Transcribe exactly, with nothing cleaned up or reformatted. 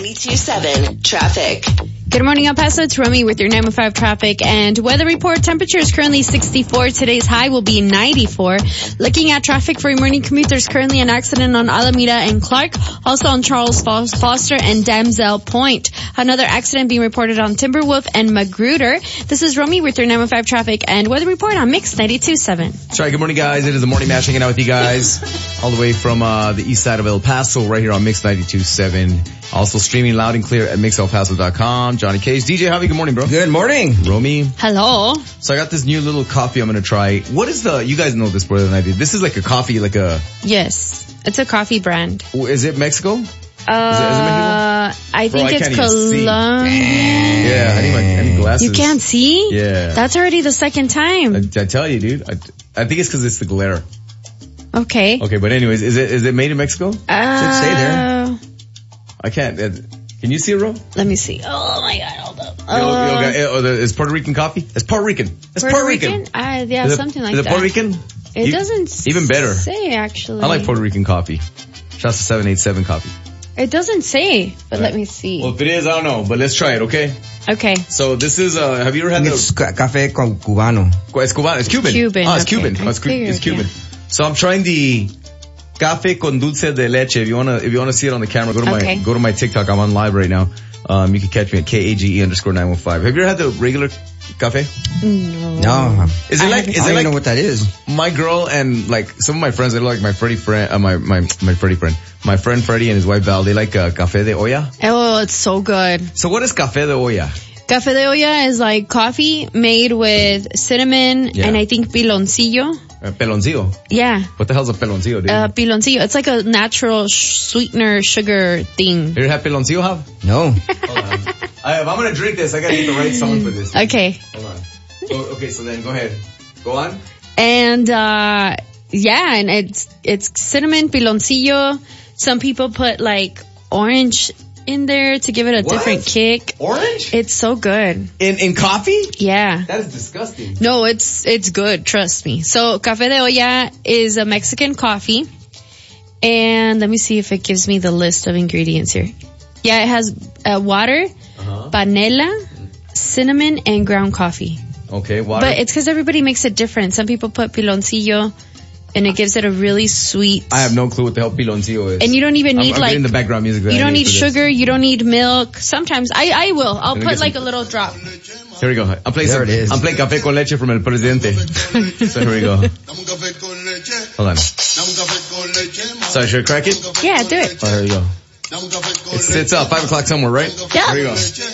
ninety-two point seven traffic. Good morning, El Paso. It's Romy with your nine one five traffic and weather report. Temperature is currently sixty-four. Today's high will be ninety-four. Looking at traffic for your morning commute, there's currently an accident on Alameda and Clark, also on Charles Foster and Damsel Point. Another accident being reported on Timberwolf and Magruder. This is Romy with your nine one five traffic and weather report on Mix ninety-two point seven. That's right. Good morning, guys. It is the Morning Mash hanging out with you guys all the way from uh the east side of El Paso, right here on Mix ninety-two point seven. Also streaming loud and clear at mix el paso dot com. Johnny Cage. D J Javi, good morning, bro. Good morning. Romy. Hello. So I got this new little coffee I'm going to try. What is the, you guys know this more than I do. This is like a coffee, like a... Yes. It's a coffee brand. Is it Mexico? Uh, is it, is it Mexico? I think bro, it's I Colombia. Yeah, I need my I need glasses. You can't see? Yeah. That's already the second time. I, I tell you, dude. I, I think it's because it's the glare. Okay. Okay, but anyways, is it is it made in Mexico? Uh, Should stay there. I can't. Uh, can you see it, Ro? Let me see. Oh my God, hold up. Uh, yo, yo, guy, oh, the, is Puerto Rican coffee? It's Puerto Rican. It's Puerto, Puerto Rican. Rican? Uh, yeah, is something it, like is that. Is it Puerto Rican? It you, doesn't even better. say, actually. I like Puerto Rican coffee. Shouts to seven eight seven coffee. It doesn't say, but right. Let me see. Well, if it is, I don't know, but let's try it, okay? Okay. So this is, uh, have you ever had it's the... It's café con cubano. It's cubano. It's Cuban. Cuban. Oh, it's okay. Cuban. Oh, it's, figured, it's Cuban. Yeah. So I'm trying the café con dulce de leche. If you wanna, if you wanna see it on the camera, go to okay. my, go to my TikTok. I'm on live right now. Um, you can catch me at K A G E underscore nine one five. Have you ever had the regular cafe? No. No. Is it I like, is I don't it like, know what that is. My girl and like some of my friends, they like my Freddie friend, uh, my, my, my Freddie friend, my friend Freddie and his wife Val, they like, uh, café de olla. Oh, it's so good. So what is café de olla? Café de olla is like coffee made with cinnamon yeah. and I think piloncillo. Uh, peloncillo? Yeah. What the hell's a peloncillo, dude? Uh, piloncillo. It's like a natural sh- sweetener sugar thing. You ever had peloncillo, Have? No. Hold on. I, if I'm gonna drink this, I gotta get the right song for this. Okay. Hold on. So, okay, so then go ahead. Go on. And, uh, yeah, and it's, it's cinnamon, piloncillo. Some people put like orange in there to give it a what? different kick. Orange? It's so good. In, in coffee? Yeah. That is disgusting. No, it's, it's good. Trust me. So Café de Olla is a Mexican coffee. And let me see if it gives me the list of ingredients here. Yeah, it has uh, water, uh-huh. panela, cinnamon, and ground coffee. Okay, water. But it's because everybody makes it different. Some people put piloncillo, and it gives it a really sweet. I have no clue what the hell piloncillo is. And you don't even need I'm, I'm like getting the background music. That you I don't need for sugar. This. You don't need milk. Sometimes I I will. I'll put like some... a little drop. Here we go. I'm playing. There some, it is. I'm playing café con leche from El Presidente. So here we go. Hold on. So should I crack it? Yeah, do it. Oh, here we go. It's, it's uh, five o'clock somewhere, right? Yeah. Here we go.